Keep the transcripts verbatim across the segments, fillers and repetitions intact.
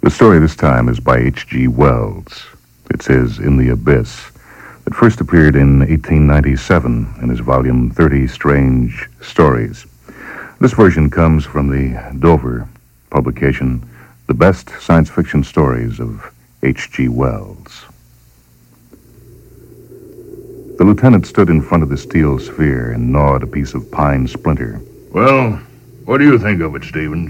The story this time is by H G Wells. It says In the Abyss. It first appeared in eighteen ninety-seven in his volume thirty Strange Stories. This version comes from the Dover publication, The Best Science Fiction Stories of H G Wells. The lieutenant stood in front of the steel sphere and gnawed a piece of pine splinter. Well, what do you think of it, Stevens?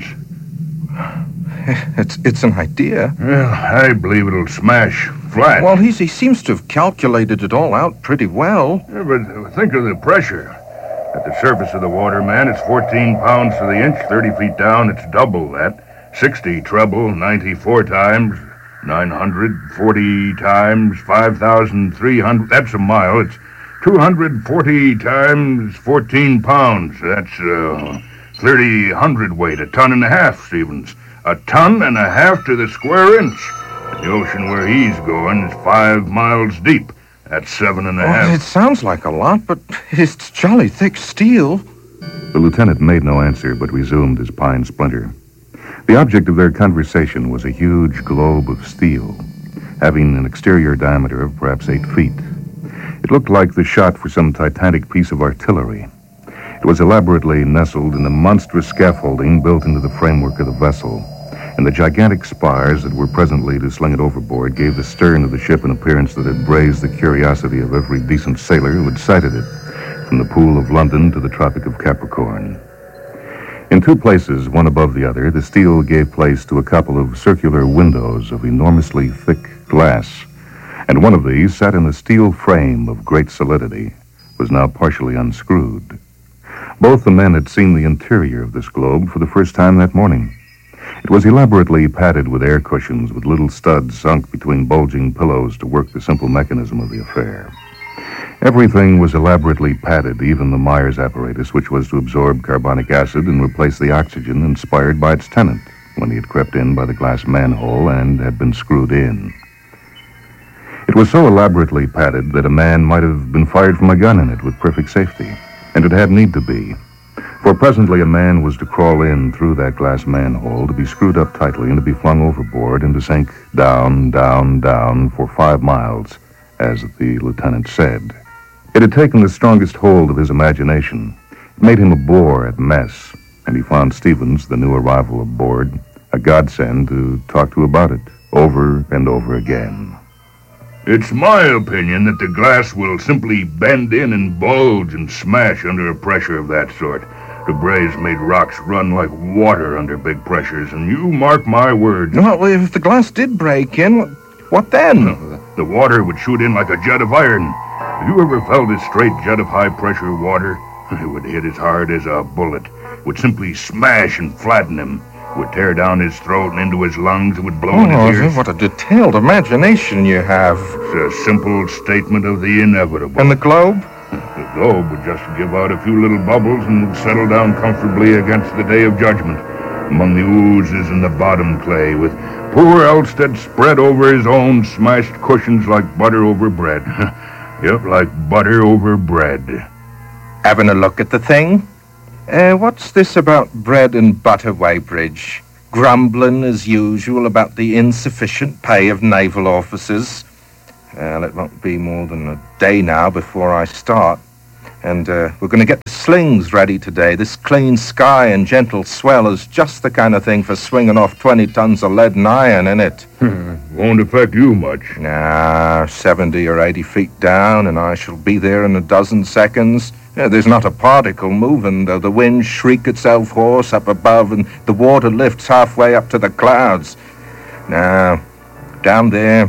It's it's an idea. Well, I believe it'll smash flat. Well, he's, he seems to have calculated it all out pretty well. Yeah, but think of the pressure. At the surface of the water, man, it's fourteen pounds to the inch. thirty feet down, it's double that. sixty treble, ninety-four times, nine hundred forty times, five thousand three hundred. That's a mile. It's two hundred forty times fourteen pounds. That's uh, thirty hundredweight, a ton and a half, Stevens. A ton and a half to the square inch. And the ocean where he's going is five miles deep. That's seven and a half. Well, it sounds like a lot, but it's jolly thick steel. The lieutenant made no answer, but resumed his pine splinter. The object of their conversation was a huge globe of steel, having an exterior diameter of perhaps eight feet. It looked like the shot for some titanic piece of artillery. It was elaborately nestled in a monstrous scaffolding built into the framework of the vessel, and the gigantic spars that were presently to sling it overboard gave the stern of the ship an appearance that had raised the curiosity of every decent sailor who had sighted it, from the Pool of London to the Tropic of Capricorn. In two places, one above the other, the steel gave place to a couple of circular windows of enormously thick glass, and one of these, set in a steel frame of great solidity, was now partially unscrewed. Both the men had seen the interior of this globe for the first time that morning. It was elaborately padded with air cushions with little studs sunk between bulging pillows to work the simple mechanism of the affair. Everything was elaborately padded, even the Myers apparatus, which was to absorb carbonic acid and replace the oxygen inspired by its tenant when he had crept in by the glass manhole and had been screwed in. It was so elaborately padded that a man might have been fired from a gun in it with perfect safety, and it had need to be. For presently a man was to crawl in through that glass manhole, to be screwed up tightly and to be flung overboard and to sink down, down, down for five miles, as the lieutenant said. It had taken the strongest hold of his imagination. It made him a bore at mess, and he found Stevens, the new arrival aboard, a godsend to talk to about it, over and over again. It's my opinion that the glass will simply bend in and bulge and smash under a pressure of that sort. The Braves made rocks run like water under big pressures, and you mark my words. Well, if the glass did break in, what then? The water would shoot in like a jet of iron. Have you ever felt a straight jet of high-pressure water? It would hit as hard as a bullet. It would simply smash and flatten him. It would tear down his throat and into his lungs. It would blow in Oh, his ears. what a detailed imagination you have. It's a simple statement of the inevitable. And the globe? The globe would just give out a few little bubbles and would settle down comfortably against the day of judgment, among the oozes and the bottom clay, with poor Elstead spread over his own smashed cushions like butter over bread. Yep, like butter over bread. Having a look at the thing? Uh, what's this about bread and butter, Weybridge? Grumbling, as usual, about the insufficient pay of naval officers. Well, it won't be more than a day now before I start. And uh, we're going to get the slings ready today. This clean sky and gentle swell is just the kind of thing for swinging off twenty tons of lead and iron, in it? Won't affect you much. Nah, seventy or eighty feet down, and I shall be there in a dozen seconds. Yeah, there's not a particle moving, though the wind shriek itself hoarse up above, and the water lifts halfway up to the clouds. Now, down there,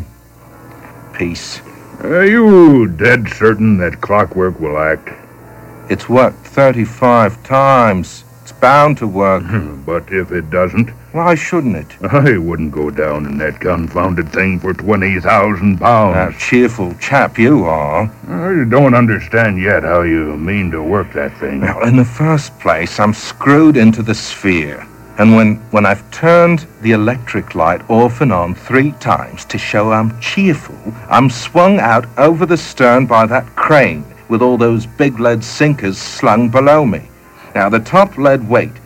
peace. Are you dead certain that clockwork will act? It's worked thirty-five times. It's bound to work. But if it doesn't? Why shouldn't it? I wouldn't go down in that confounded thing for twenty thousand pounds. Now, cheerful chap you are. I don't understand yet how you mean to work that thing. Well, in the first place, I'm screwed into the sphere. And when, when I've turned the electric light off and on three times to show I'm cheerful, I'm swung out over the stern by that crane with all those big lead sinkers slung below me. Now, the top lead weight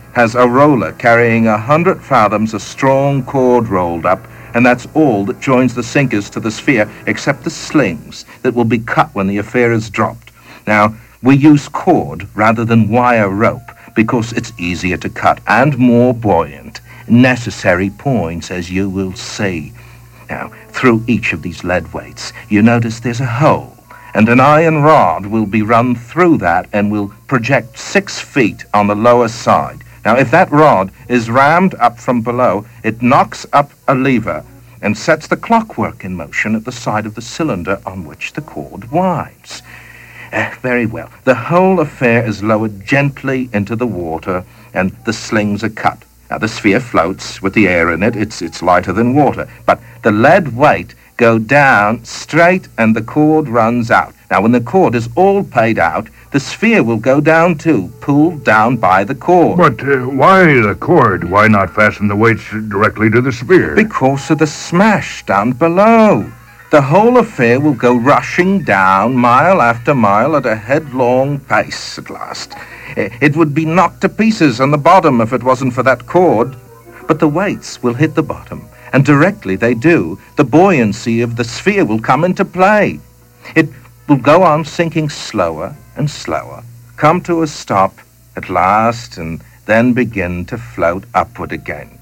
has a roller carrying a hundred fathoms of strong cord rolled up, and that's all that joins the sinkers to the sphere, except the slings that will be cut when the affair is dropped. Now, we use cord rather than wire rope because it's easier to cut and more buoyant. Necessary points, as you will see. Now, through each of these lead weights, you notice there's a hole, and an iron rod will be run through that and will project six feet on the lower side. Now, if that rod is rammed up from below, it knocks up a lever and sets the clockwork in motion at the side of the cylinder on which the cord winds. Uh, very well. The whole affair is lowered gently into the water, and the slings are cut. Now, the sphere floats with the air in it. It's, it's lighter than water. But the lead weight go down straight, and the cord runs out. Now, when the cord is all paid out, the sphere will go down too, pulled down by the cord. But uh, why the cord? Why not fasten the weights directly to the sphere? Because of the smash down below. The whole affair will go rushing down mile after mile at a headlong pace at last. It would be knocked to pieces on the bottom if it wasn't for that cord. But the weights will hit the bottom, and directly they do, the buoyancy of the sphere will come into play. It will go on sinking slower and slower, come to a stop at last, and then begin to float upward again.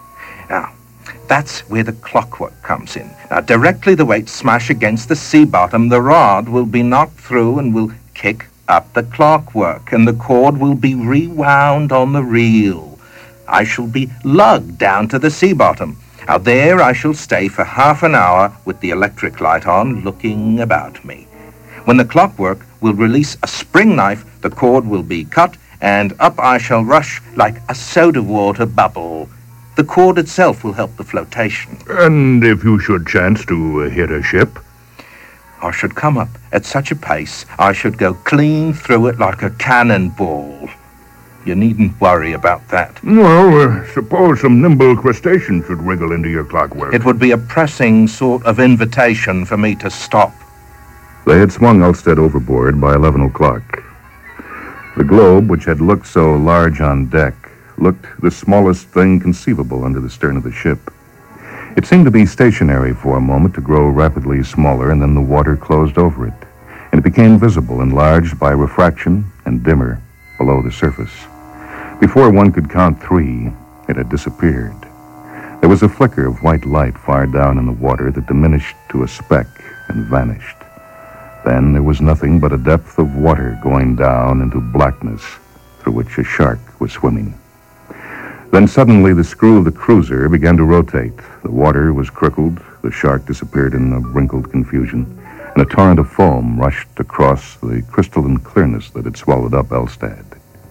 Now, that's where the clockwork comes in. Now, directly the weights smash against the sea bottom, the rod will be knocked through and will kick up the clockwork, and the cord will be rewound on the reel. I shall be lugged down to the sea bottom. Now, there I shall stay for half an hour with the electric light on, looking about me. When the clockwork will release a spring knife, the cord will be cut, and up I shall rush like a soda water bubble. The cord itself will help the flotation. And if you should chance to uh, hit a ship? I should come up at such a pace, I should go clean through it like a cannonball. You needn't worry about that. Well, uh, suppose some nimble crustacean should wriggle into your clockwork. It would be a pressing sort of invitation for me to stop. They had swung Elstead overboard by eleven o'clock. The globe, which had looked so large on deck, looked the smallest thing conceivable under the stern of the ship. It seemed to be stationary for a moment, to grow rapidly smaller, and then the water closed over it, and it became visible, enlarged by refraction and dimmer below the surface. Before one could count three, it had disappeared. There was a flicker of white light far down in the water that diminished to a speck and vanished. Then there was nothing but a depth of water going down into blackness through which a shark was swimming. Then suddenly the screw of the cruiser began to rotate. The water was crickled, the shark disappeared in a wrinkled confusion, and a torrent of foam rushed across the crystalline clearness that had swallowed up Elstead.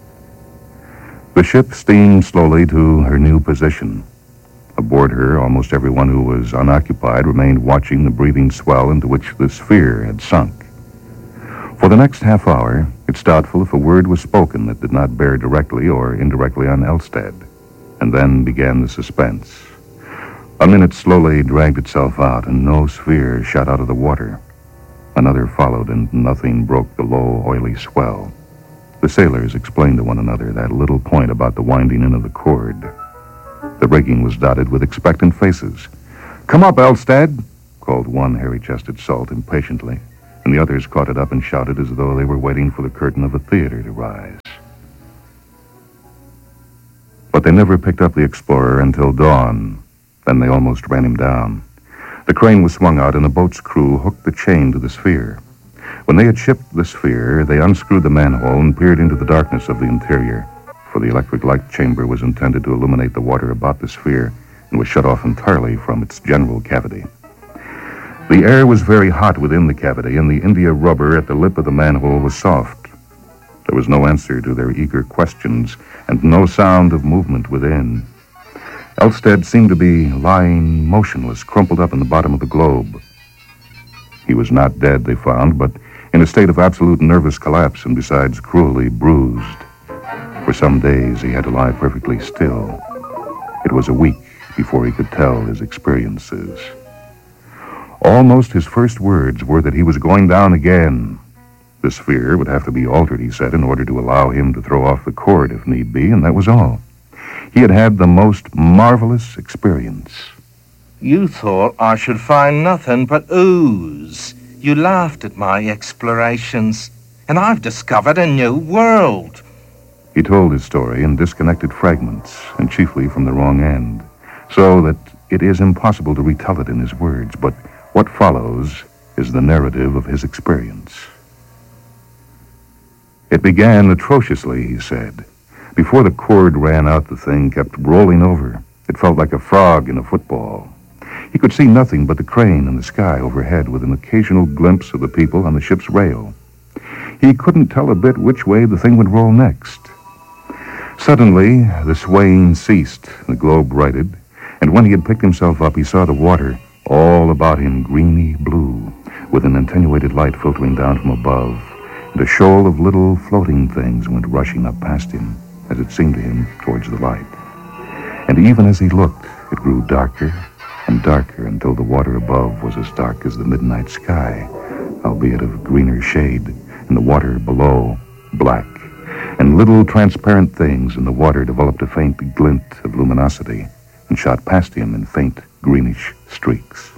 The ship steamed slowly to her new position. Aboard her, almost everyone who was unoccupied remained watching the breathing swell into which the sphere had sunk. For the next half hour, it's doubtful if a word was spoken that did not bear directly or indirectly on Elstead. And then began the suspense. A minute slowly dragged itself out, and no sphere shot out of the water. Another followed, and nothing broke the low, oily swell. The sailors explained to one another that little point about the winding in of the cord. The rigging was dotted with expectant faces. "Come up, Elstead," called one hairy-chested salt impatiently, and the others caught it up and shouted as though they were waiting for the curtain of a theater to rise. But they never picked up the explorer until dawn. Then they almost ran him down. The crane was swung out, and the boat's crew hooked the chain to the sphere. When they had shipped the sphere, they unscrewed the manhole and peered into the darkness of the interior, for the electric light chamber was intended to illuminate the water about the sphere and was shut off entirely from its general cavity. The air was very hot within the cavity, and the India rubber at the lip of the manhole was soft. There was no answer to their eager questions, and no sound of movement within. Elstead seemed to be lying motionless, crumpled up in the bottom of the globe. He was not dead, they found, but in a state of absolute nervous collapse, and besides cruelly bruised. For some days he had to lie perfectly still. It was a week before he could tell his experiences. Almost his first words were that he was going down again. The sphere would have to be altered, he said, in order to allow him to throw off the cord if need be, and that was all. He had had the most marvelous experience. You thought I should find nothing but ooze. You laughed at my explorations, and I've discovered a new world. He told his story in disconnected fragments, and chiefly from the wrong end, so that it is impossible to retell it in his words, but what follows is the narrative of his experience. It began atrociously, he said. Before the cord ran out, the thing kept rolling over. It felt like a frog in a football. He could see nothing but the crane in the sky overhead, with an occasional glimpse of the people on the ship's rail. He couldn't tell a bit which way the thing would roll next. Suddenly, the swaying ceased, the globe righted, and when he had picked himself up, he saw the water all about him greeny blue, with an attenuated light filtering down from above, and a shoal of little floating things went rushing up past him, as it seemed to him, towards the light. And even as he looked, it grew darker and darker until the water above was as dark as the midnight sky, albeit of greener shade, and the water below black, and little transparent things in the water developed a faint glint of luminosity and shot past him in faint greenish streaks.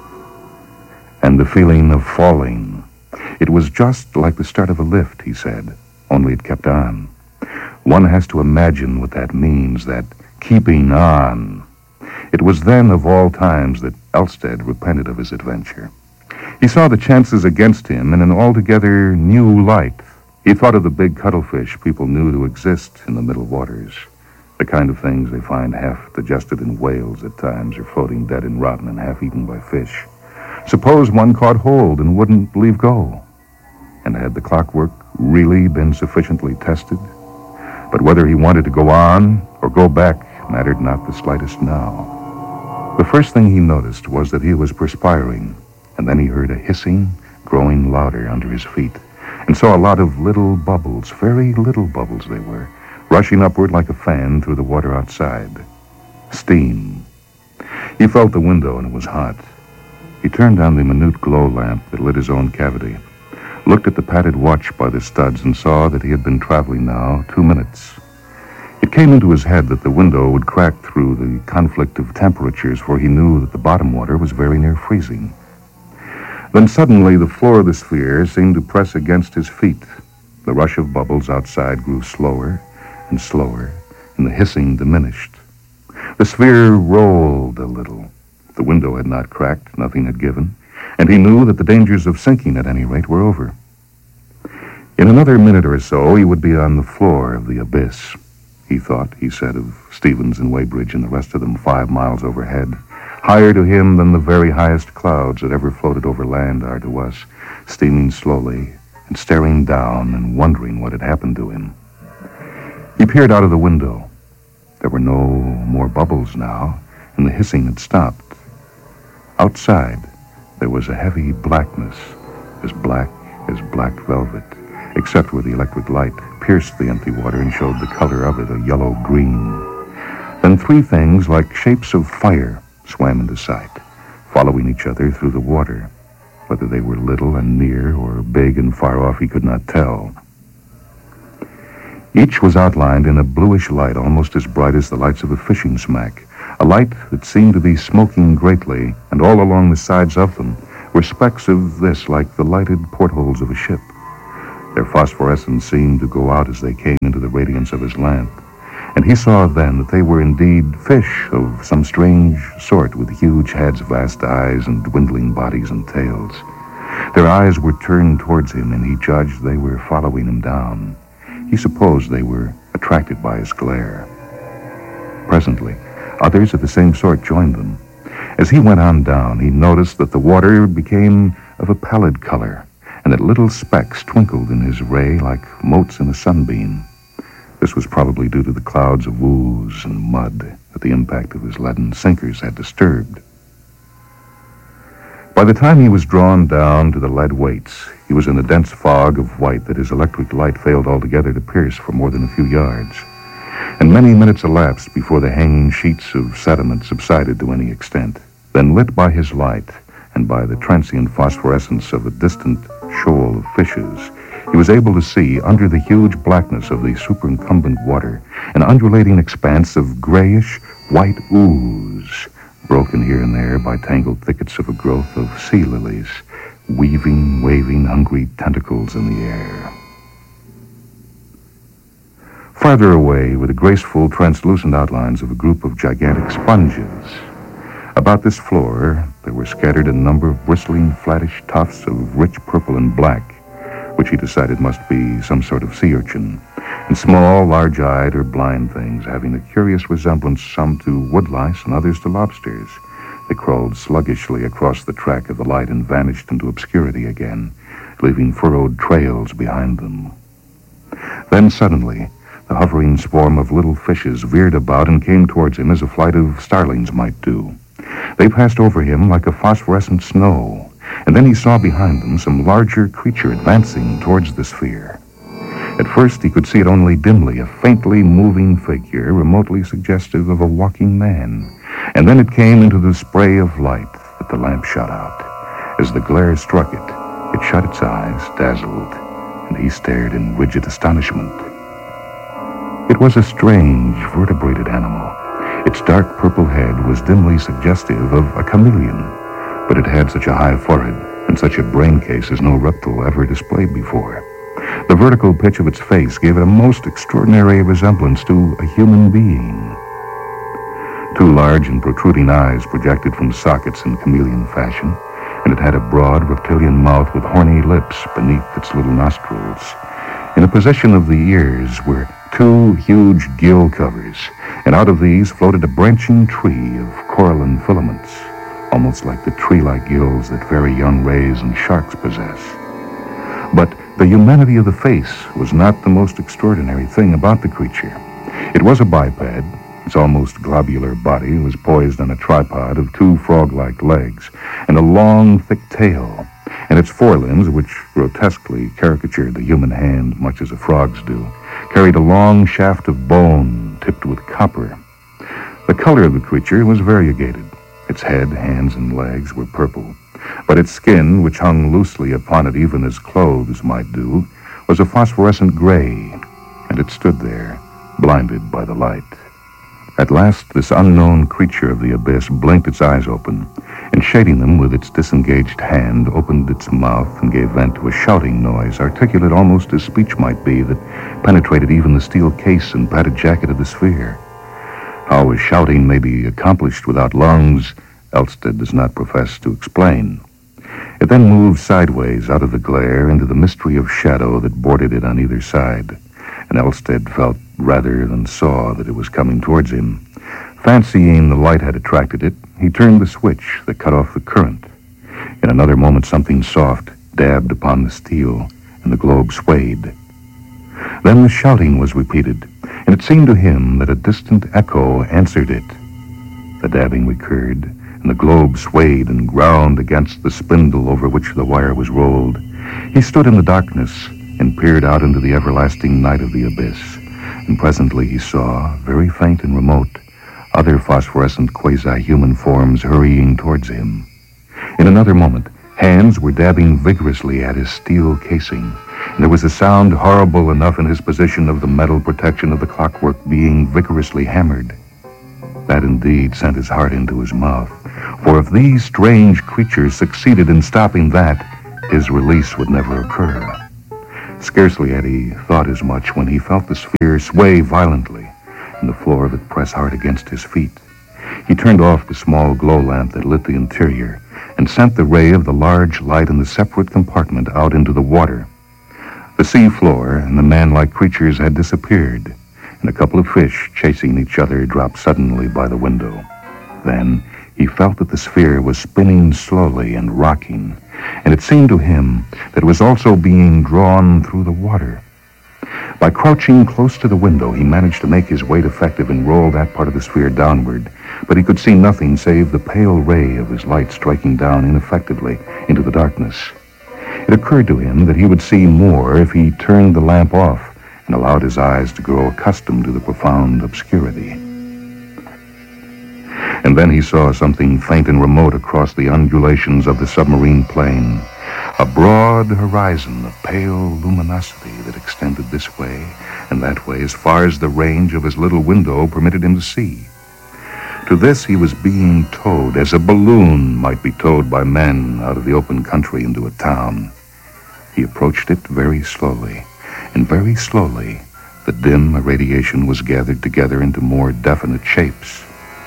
And the feeling of falling, it was just like the start of a lift, he said, only it kept on. One has to imagine what that means, that keeping on. It was then of all times that Elstead repented of his adventure. He saw the chances against him in an altogether new light. He thought of the big cuttlefish people knew to exist in the middle waters, the kind of things they find half digested in whales at times, or floating dead and rotten and half eaten by fish. Suppose one caught hold and wouldn't leave go. And had the clockwork really been sufficiently tested? But whether he wanted to go on or go back mattered not the slightest now. The first thing he noticed was that he was perspiring, and then he heard a hissing, growing louder under his feet, and saw a lot of little bubbles, very little bubbles they were, rushing upward like a fan through the water outside. Steam. He felt the window, and it was hot. He turned on the minute glow lamp that lit his own cavity, looked at the padded watch by the studs, and saw that he had been traveling now two minutes. It came into his head that the window would crack through the conflict of temperatures, for he knew that the bottom water was very near freezing. Then suddenly the floor of the sphere seemed to press against his feet. The rush of bubbles outside grew slower and slower, and the hissing diminished. The sphere rolled a little. The window had not cracked, nothing had given, and he knew that the dangers of sinking, at any rate, were over. In another minute or so, he would be on the floor of the abyss. He thought, he said, of Stevens and Weybridge and the rest of them five miles overhead, higher to him than the very highest clouds that ever floated over land are to us, steaming slowly and staring down and wondering what had happened to him. He peered out of the window. There were no more bubbles now, and the hissing had stopped. Outside, there was a heavy blackness, as black as black velvet, except where the electric light pierced the empty water and showed the color of it, a yellow-green. Then three things like shapes of fire swam into sight, following each other through the water. Whether they were little and near or big and far off, he could not tell. Each was outlined in a bluish light almost as bright as the lights of a fishing smack, a light that seemed to be smoking greatly, and all along the sides of them were specks of this like the lighted portholes of a ship. Their phosphorescence seemed to go out as they came into the radiance of his lamp, and he saw then that they were indeed fish of some strange sort, with huge heads, vast eyes, and dwindling bodies and tails. Their eyes were turned towards him, and he judged they were following him down. He supposed they were attracted by his glare. Presently, others of the same sort joined them. As he went on down, he noticed that the water became of a pallid color, and that little specks twinkled in his ray like motes in a sunbeam. This was probably due to the clouds of ooze and mud that the impact of his leaden sinkers had disturbed. By the time he was drawn down to the lead weights, he was in a dense fog of white that his electric light failed altogether to pierce for more than a few yards, and many minutes elapsed before the hanging sheets of sediment subsided to any extent. Then, lit by his light and by the transient phosphorescence of a distant shoal of fishes, he was able to see, under the huge blackness of the superincumbent water, an undulating expanse of grayish white ooze, broken here and there by tangled thickets of a growth of sea lilies, weaving, waving, hungry tentacles in the air. Farther away were the graceful, translucent outlines of a group of gigantic sponges. About this floor, there were scattered a number of bristling, flattish tufts of rich purple and black, which he decided must be some sort of sea urchin, and small, large-eyed or blind things having a curious resemblance, some to woodlice and others to lobsters. They crawled sluggishly across the track of the light and vanished into obscurity again, leaving furrowed trails behind them. Then suddenly, the hovering swarm of little fishes veered about and came towards him as a flight of starlings might do. They passed over him like a phosphorescent snow, and then he saw behind them some larger creature advancing towards the sphere. At first he could see it only dimly, a faintly moving figure remotely suggestive of a walking man, and then it came into the spray of light that the lamp shot out. As the glare struck it, it shut its eyes, dazzled, and he stared in rigid astonishment. It was a strange, vertebrated animal. Its dark purple head was dimly suggestive of a chameleon, but it had such a high forehead and such a brain case as no reptile ever displayed before. The vertical pitch of its face gave it a most extraordinary resemblance to a human being. Two large and protruding eyes projected from sockets in chameleon fashion, and it had a broad reptilian mouth with horny lips beneath its little nostrils. In the position of the ears were two huge gill covers, and out of these floated a branching tree of coralline filaments, almost like the tree-like gills that very young rays and sharks possess. But the humanity of the face was not the most extraordinary thing about the creature. It was a biped. Its almost globular body was poised on a tripod of two frog-like legs and a long, thick tail, and its forelimbs, which grotesquely caricatured the human hand much as a frog's do, carried a long shaft of bone tipped with copper. The color of the creature was variegated. Its head, hands, and legs were purple, but its skin, which hung loosely upon it even as clothes might do, was a phosphorescent gray, and it stood there, blinded by the light. At last, this unknown creature of the abyss blinked its eyes open, and shading them with its disengaged hand, opened its mouth and gave vent to a shouting noise, articulate almost as speech might be, that penetrated even the steel case and padded jacket of the sphere. How a shouting may be accomplished without lungs, Elstead does not profess to explain. It then moved sideways out of the glare into the mystery of shadow that bordered it on either side, and Elstead felt rather than saw that it was coming towards him. Fancying the light had attracted it, he turned the switch that cut off the current. In another moment, something soft dabbed upon the steel, and the globe swayed. Then the shouting was repeated, and it seemed to him that a distant echo answered it. The dabbing recurred, and the globe swayed and ground against the spindle over which the wire was rolled. He stood in the darkness and peered out into the everlasting night of the abyss, and presently he saw, very faint and remote, other phosphorescent quasi-human forms hurrying towards him. In another moment, hands were dabbing vigorously at his steel casing, and there was a sound horrible enough in his position of the metal protection of the clockwork being vigorously hammered. That indeed sent his heart into his mouth, for if these strange creatures succeeded in stopping that, his release would never occur. Scarcely had he thought as much when he felt the sphere sway violently and the floor of it press hard against his feet. He turned off the small glow lamp that lit the interior and sent the ray of the large light in the separate compartment out into the water. The sea floor and the man-like creatures had disappeared, and a couple of fish chasing each other dropped suddenly by the window. Then he felt that the sphere was spinning slowly and rocking, and it seemed to him that it was also being drawn through the water. By crouching close to the window, he managed to make his weight effective and roll that part of the sphere downward, but he could see nothing save the pale ray of his light striking down ineffectively into the darkness. It occurred to him that he would see more if he turned the lamp off and allowed his eyes to grow accustomed to the profound obscurity. And then he saw something faint and remote across the undulations of the submarine plain. A broad horizon of pale luminosity that extended this way and that way as far as the range of his little window permitted him to see. To this he was being towed, as a balloon might be towed by men out of the open country into a town. He approached it very slowly, and very slowly the dim irradiation was gathered together into more definite shapes.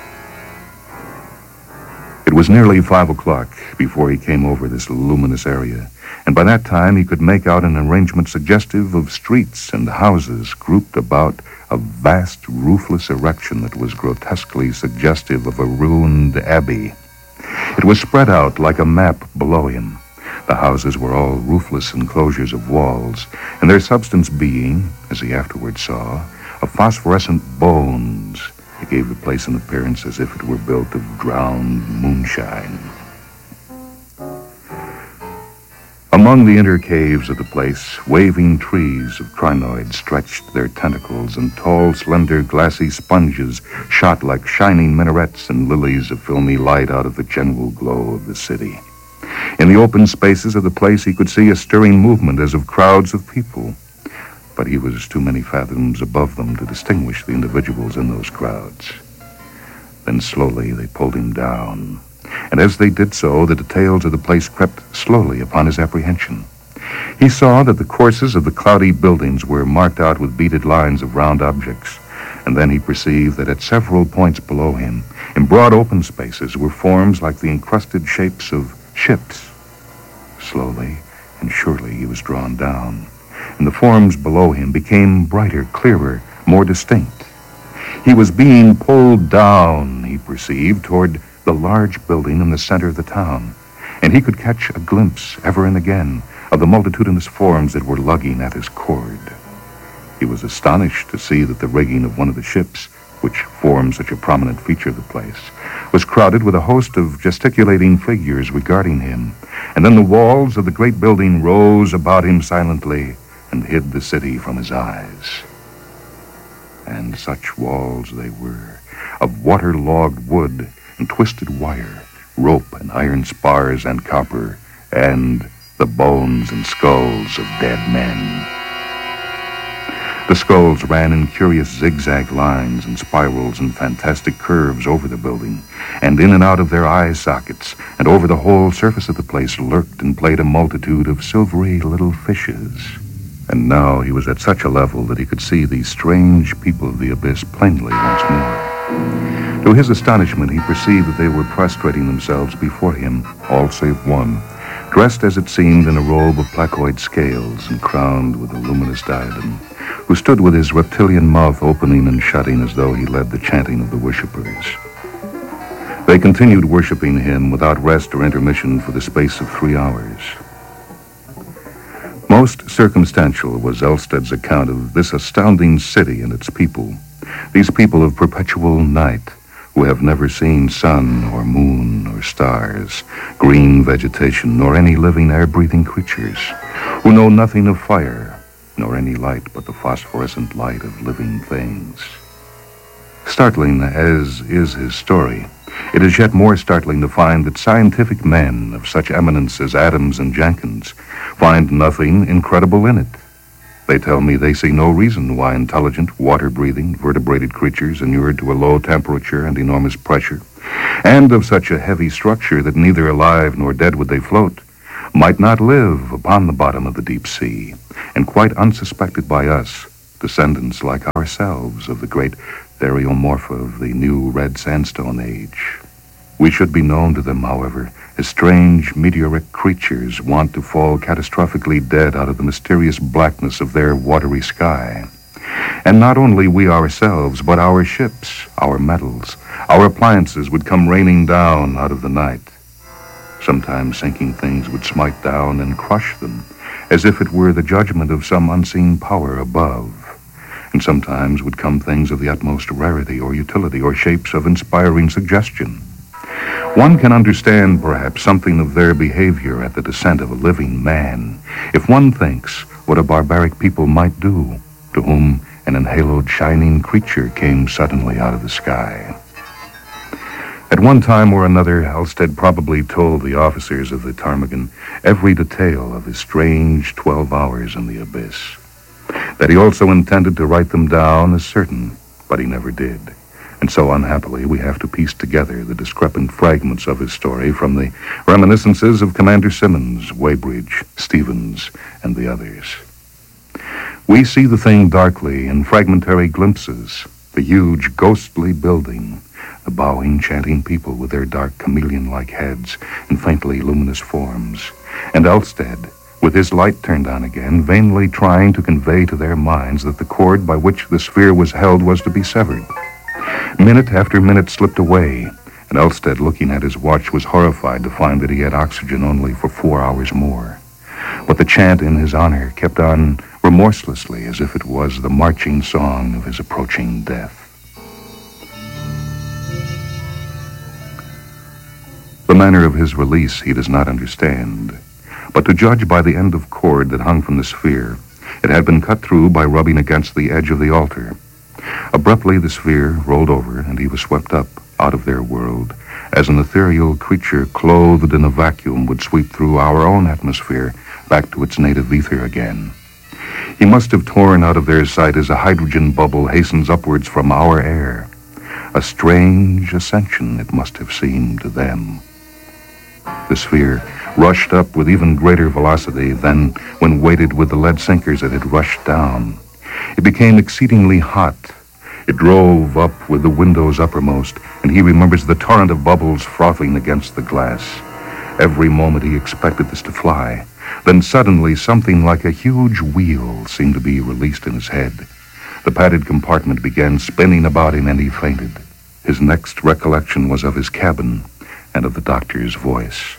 It was nearly five o'clock before he came over this luminous area, and by that time he could make out an arrangement suggestive of streets and houses grouped about a vast roofless erection that was grotesquely suggestive of a ruined abbey. It was spread out like a map below him. The houses were all roofless enclosures of walls, and their substance being, as he afterward saw, of phosphorescent bones. It gave the place an appearance as if it were built of drowned moonshine. Among the inner caves of the place, waving trees of crinoids stretched their tentacles, and tall, slender, glassy sponges shot like shining minarets and lilies of filmy light out of the general glow of the city. In the open spaces of the place he could see a stirring movement as of crowds of people, but he was too many fathoms above them to distinguish the individuals in those crowds. Then slowly they pulled him down, and as they did so, the details of the place crept slowly upon his apprehension. He saw that the courses of the cloudy buildings were marked out with beaded lines of round objects, and then he perceived that at several points below him, in broad open spaces, were forms like the encrusted shapes of ships. Slowly and surely he was drawn down, and the forms below him became brighter, clearer, more distinct. He was being pulled down, he perceived, toward the large building in the center of the town, and he could catch a glimpse, ever and again, of the multitudinous forms that were lugging at his cord. He was astonished to see that the rigging of one of the ships, which formed such a prominent feature of the place, was crowded with a host of gesticulating figures regarding him, and then the walls of the great building rose about him silently and hid the city from his eyes. And such walls they were, of waterlogged wood and twisted wire, rope and iron spars and copper, and the bones and skulls of dead men. The skulls ran in curious zigzag lines and spirals and fantastic curves over the building, and in and out of their eye sockets, and over the whole surface of the place lurked and played a multitude of silvery little fishes. And now he was at such a level that he could see these strange people of the abyss plainly once more. To his astonishment, he perceived that they were prostrating themselves before him, all save one, dressed as it seemed in a robe of placoid scales and crowned with a luminous diadem, who stood with his reptilian mouth opening and shutting as though he led the chanting of the worshippers. They continued worshiping him without rest or intermission for the space of three hours. Most circumstantial was Elsted's account of this astounding city and its people, these people of perpetual night, who have never seen sun or moon or stars, green vegetation, nor any living air-breathing creatures, who know nothing of fire, nor any light but the phosphorescent light of living things. Startling as is his story, it is yet more startling to find that scientific men of such eminence as Adams and Jenkins find nothing incredible in it. They tell me they see no reason why intelligent, water-breathing, vertebrated creatures inured to a low temperature and enormous pressure, and of such a heavy structure that neither alive nor dead would they float, might not live upon the bottom of the deep sea, and quite unsuspected by us, descendants like ourselves of the great theriomorpha of the new red sandstone age. We should be known to them, however, as strange meteoric creatures wont to fall catastrophically dead out of the mysterious blackness of their watery sky. And not only we ourselves, but our ships, our metals, our appliances would come raining down out of the night. Sometimes sinking things would smite down and crush them, as if it were the judgment of some unseen power above. And sometimes would come things of the utmost rarity or utility or shapes of inspiring suggestion. One can understand, perhaps, something of their behavior at the descent of a living man, if one thinks what a barbaric people might do to whom an enhaloed shining creature came suddenly out of the sky. At one time or another, Halstead probably told the officers of the Ptarmigan every detail of his strange twelve hours in the abyss. That he also intended to write them down is certain, but he never did. And so, unhappily, we have to piece together the discrepant fragments of his story from the reminiscences of Commander Simmons, Weybridge, Stevens, and the others. We see the thing darkly in fragmentary glimpses, the huge, ghostly building, the bowing, chanting people with their dark, chameleon-like heads and faintly luminous forms, and Halstead, with his light turned on again, vainly trying to convey to their minds that the cord by which the sphere was held was to be severed. Minute after minute slipped away, and Halstead, looking at his watch, was horrified to find that he had oxygen only for four hours more. But the chant in his honor kept on remorselessly as if it was the marching song of his approaching death. The manner of his release he does not understand, but to judge by the end of cord that hung from the sphere, it had been cut through by rubbing against the edge of the altar. Abruptly the sphere rolled over, and he was swept up out of their world, as an ethereal creature clothed in a vacuum would sweep through our own atmosphere back to its native ether again. He must have torn out of their sight as a hydrogen bubble hastens upwards from our air. A strange ascension it must have seemed to them. The sphere rushed up with even greater velocity than when weighted with the lead sinkers it had rushed down. It became exceedingly hot. It drove up with the windows uppermost, and he remembers the torrent of bubbles frothing against the glass. Every moment he expected this to fly. Then suddenly something like a huge wheel seemed to be released in his head. The padded compartment began spinning about him, and he fainted. His next recollection was of his cabin and of the doctor's voice.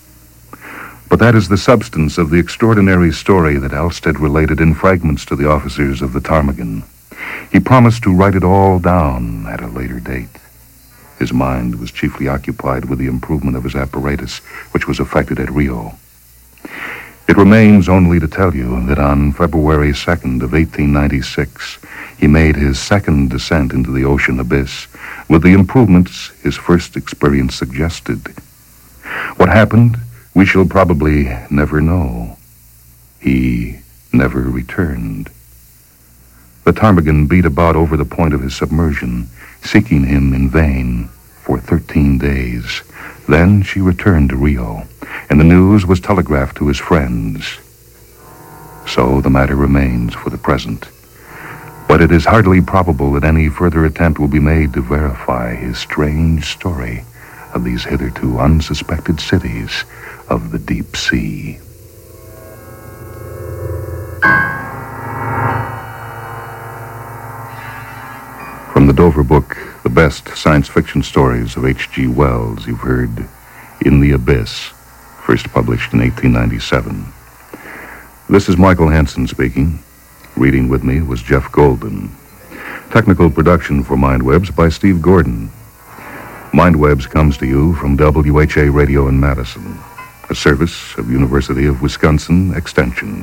But that is the substance of the extraordinary story that Halstead related in fragments to the officers of the Ptarmigan. He promised to write it all down at a later date. His mind was chiefly occupied with the improvement of his apparatus, which was effected at Rio. It remains only to tell you that on February second of eighteen ninety-six, he made his second descent into the ocean abyss with the improvements his first experience suggested. What happened, we shall probably never know. He never returned. The Ptarmigan beat about over the point of his submersion, seeking him in vain for thirteen days. Then she returned to Rio, and the news was telegraphed to his friends. So the matter remains for the present. But it is hardly probable that any further attempt will be made to verify his strange story of these hitherto unsuspected cities of the deep sea. From the Dover book, The Best Science Fiction Stories of H G Wells, you've heard In the Abyss, first published in eighteen ninety-seven. This is Michael Hansen speaking. Reading with me was Jeff Golden. Technical production for Mindwebs by Steve Gordon. Mindwebs comes to you from W H A Radio in Madison, a service of University of Wisconsin Extension.